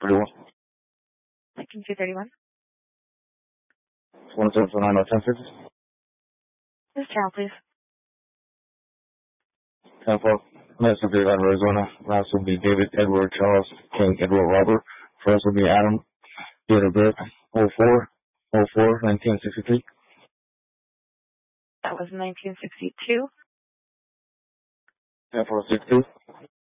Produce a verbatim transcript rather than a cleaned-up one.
thirty-one. Lincoln two thirty-one. one seven four nine ten fifty. This channel, please. ten four. Next will be Arizona. Last will be David Edward Charles King Edward Robert. First will be Adam. Date of birth oh four oh four nineteen sixty-three. That was nineteen sixty-two. ten four six two.